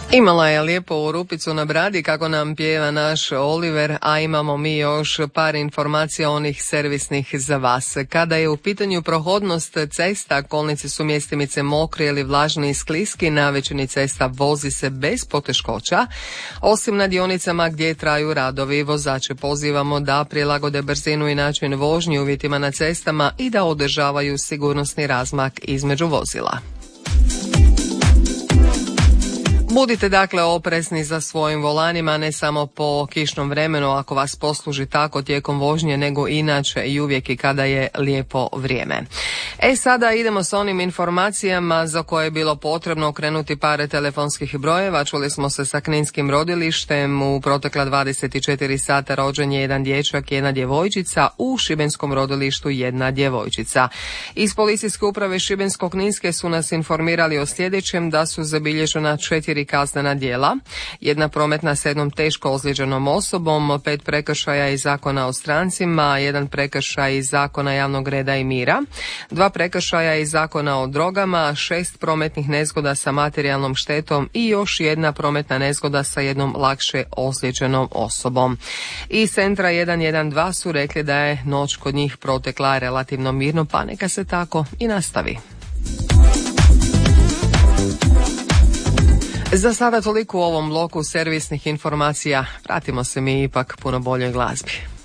Imala je lijepo rupicu na bradi kako nam pjeva naš Oliver, a imamo mi još par informacija onih servisnih za vas. Kada je u pitanju prohodnost cesta, kolnici su mjestimice mokri ili vlažni i skliski, na većini cesta vozi se bez poteškoća, osim na dionicama gdje traju radovi. Vozače pozivamo da prilagode brzinu i način vožnje uvjetima na cestama i da održavaju sigurnosni razmak između vozila. Budite dakle oprezni za svojim volanima, ne samo po kišnom vremenu ako vas posluži tako tijekom vožnje, nego inače i uvijek i kada je lijepo vrijeme. Sada idemo s onim informacijama za koje je bilo potrebno okrenuti par telefonskih brojeva. Čuli smo se sa kninskim rodilištem. U protekla 24 sata rođen je jedan dječak i jedna djevojčica, u šibenskom rodilištu jedna djevojčica. Iz policijske uprave Šibensko-kninske su nas informirali o sljedećem: da su zabilježena 4 kaznena djela, jedna prometna s jednom teško ozlijeđenom osobom, 5 prekršaja iz Zakona o strancima, 1 prekršaj iz Zakona javnog reda i mira, 2 prekršaja iz Zakona o drogama, 6 prometnih nezgoda sa materijalnom štetom i još jedna prometna nezgoda sa jednom lakše ozlijeđenom osobom. Iz centra 112 su rekli da je noć kod njih protekla relativno mirno, pa neka se tako i nastavi. Za sada toliko u ovom bloku servisnih informacija. Vratimo se mi ipak puno boljoj glazbi.